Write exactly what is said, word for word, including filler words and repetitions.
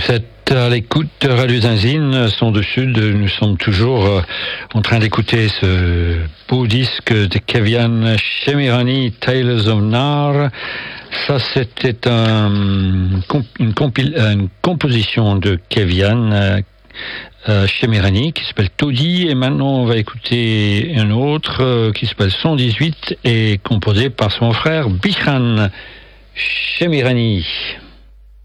Vous êtes à l'écoute de Radio Zinzine, son de sud. Nous sommes toujours euh, en train d'écouter ce beau disque de Kevian Shemirani, Tales of Nar. Ça, c'était un, une, compil, une composition de Kevian euh, euh, Shemirani qui s'appelle Todi. Et maintenant, on va écouter un autre euh, qui s'appelle cent dix-huit et composé par son frère Bichran Shemirani.